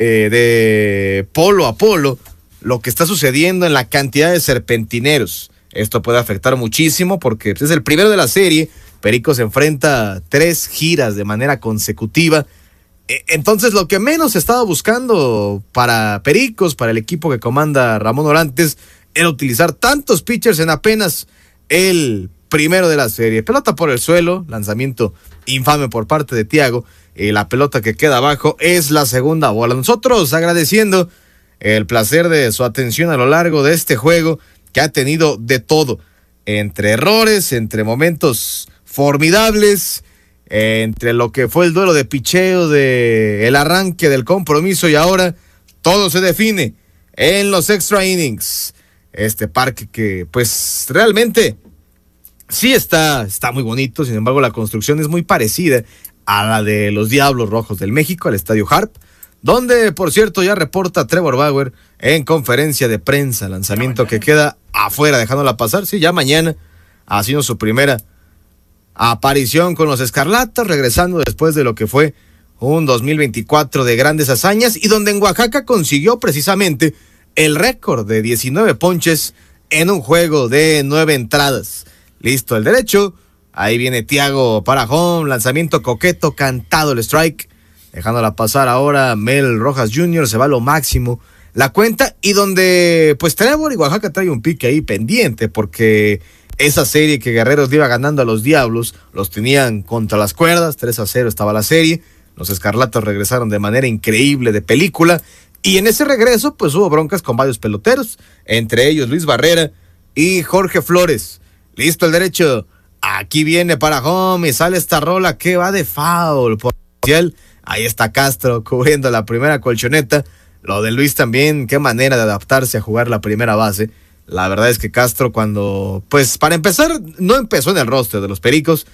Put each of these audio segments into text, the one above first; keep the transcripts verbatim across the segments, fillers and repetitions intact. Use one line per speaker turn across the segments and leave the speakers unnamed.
eh, de polo a polo lo que está sucediendo en la cantidad de serpentineros. Esto puede afectar muchísimo porque pues, es el primero de la serie. Pericos se enfrenta a tres giras de manera consecutiva. Entonces lo que menos estaba buscando para Pericos, para el equipo que comanda Ramón Orantes, era utilizar tantos pitchers en apenas el primero de la serie. Pelota por el suelo, lanzamiento infame por parte de Thiago, y la pelota que queda abajo es la segunda bola. Nosotros agradeciendo el placer de su atención a lo largo de este juego, que ha tenido de todo, entre errores, entre momentos formidables, entre lo que fue el duelo de picheo, de el arranque del compromiso, y ahora todo se define en los extra innings. Este parque que pues realmente sí está, está muy bonito, sin embargo la construcción es muy parecida a la de los Diablos Rojos del México, al Estadio Harp, donde por cierto ya reporta Trevor Bauer en conferencia de prensa, lanzamiento que queda afuera, dejándola pasar, sí, ya mañana, haciendo su primera aparición con los Escarlatas, regresando después de lo que fue un dos mil veinticuatro de grandes hazañas, y donde en Oaxaca consiguió precisamente el récord de diecinueve ponches en un juego de nueve entradas. Listo el derecho, ahí viene Thiago para home, lanzamiento coqueto, cantado el strike, dejándola pasar ahora Mel Rojas junior, se va a lo máximo la cuenta, y donde pues Trevor y Oaxaca trae un pique ahí pendiente, porque esa serie que Guerreros le iba ganando a los Diablos, los tenían contra las cuerdas, tres a cero estaba la serie, los Escarlatas regresaron de manera increíble de película, y en ese regreso pues hubo broncas con varios peloteros, entre ellos Luis Barrera y Jorge Flores. Listo el derecho, aquí viene para home, y sale esta rola que va de foul por inicial. Ahí está Castro cubriendo la primera colchoneta. Lo de Luis también, qué manera de adaptarse a jugar la primera base. La verdad es que Castro, cuando, pues para empezar, no empezó en el roster de los Pericos,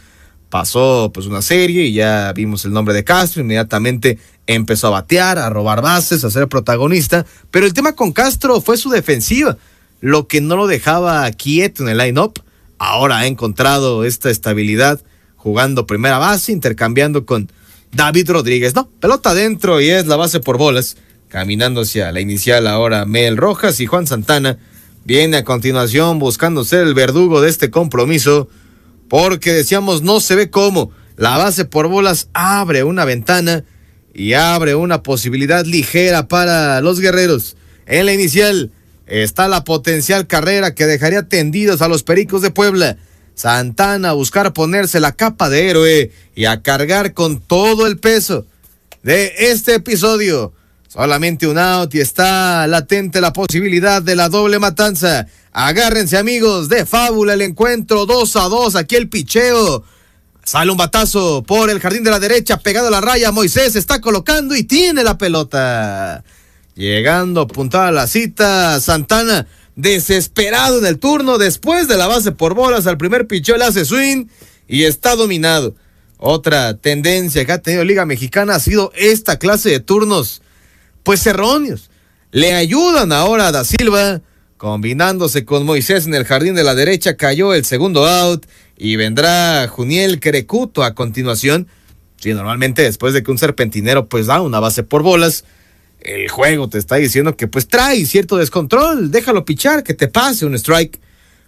pasó pues una serie y ya vimos el nombre de Castro, inmediatamente empezó a batear, a robar bases, a ser protagonista, pero el tema con Castro fue su defensiva, lo que no lo dejaba quieto en el line-up. Ahora ha encontrado esta estabilidad jugando primera base, intercambiando con David Rodríguez. No, pelota adentro y es la base por bolas, caminando hacia la inicial ahora Mel Rojas, y Juan Santana viene a continuación buscando ser el verdugo de este compromiso, porque decíamos no se ve cómo. La base por bolas abre una ventana y abre una posibilidad ligera para los Guerreros. En la inicial está la potencial carrera que dejaría tendidos a los Pericos de Puebla. Santana a buscar ponerse la capa de héroe y a cargar con todo el peso de este episodio. Solamente un out y está latente la posibilidad de la doble matanza. Agárrense amigos, de fábula el encuentro, dos a dos, aquí el picheo. Sale un batazo por el jardín de la derecha, pegado a la raya, Moisés está colocando y tiene la pelota. Llegando a apuntar a la cita, Santana desesperado en el turno, después de la base por bolas, al primer picheo le hace swing y está dominado. Otra tendencia que ha tenido Liga Mexicana ha sido esta clase de turnos, pues erróneos. Le ayudan ahora a Da Silva, combinándose con Moisés en el jardín de la derecha, cayó el segundo out y vendrá Juniel Querecuto a continuación. Sí, normalmente después de que un serpentinero pues da una base por bolas, el juego te está diciendo que pues trae cierto descontrol, déjalo pichar, que te pase un strike,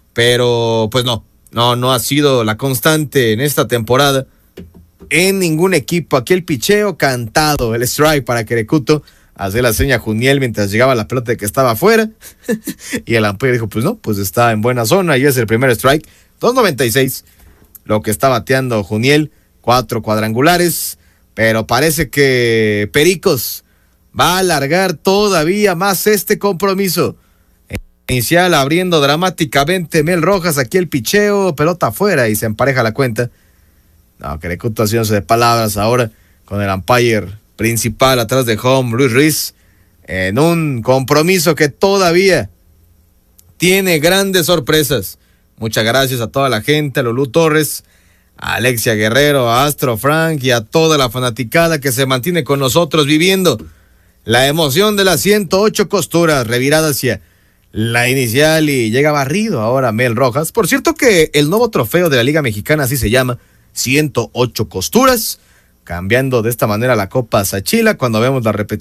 pero pues no, no, no ha sido la constante en esta temporada en ningún equipo. Aquí el picheo cantado, el strike para Querecuto, hace la seña Juniel mientras llegaba la pelota que estaba afuera, y el umpire dijo pues no, pues está en buena zona y es el primer strike. Dos noventa y seis lo que está bateando Juniel, cuatro cuadrangulares, pero parece que Pericos va a alargar todavía más este compromiso. Inicial abriendo dramáticamente Mel Rojas, aquí el picheo, pelota afuera y se empareja la cuenta. No, Querecuto haciéndose de palabras ahora con el umpire principal atrás de home, Luis Ruiz, en un compromiso que todavía tiene grandes sorpresas. Muchas gracias a toda la gente, a Lulú Torres, a Alexia Guerrero, a Astro Frank y a toda la fanaticada que se mantiene con nosotros viviendo la emoción de las ciento ocho costuras, revirada hacia la inicial y llega barrido ahora Mel Rojas. Por cierto que el nuevo trofeo de la Liga Mexicana así se llama, ciento ocho costuras, cambiando de esta manera la Copa Sachila cuando vemos la repetición